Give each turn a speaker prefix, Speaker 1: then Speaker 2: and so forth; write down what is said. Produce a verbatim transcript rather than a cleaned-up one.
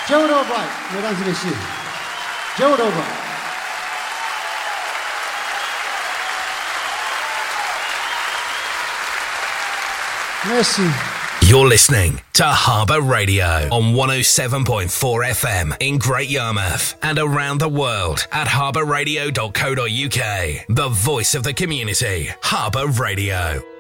Speaker 1: Gerald Albright, mesdames et messieurs. Gerald Albright. Merci.
Speaker 2: You're listening to Harbour Radio on one oh seven point four F M in Great Yarmouth and around the world at harbour radio dot co dot uk. The voice of the community, Harbour Radio.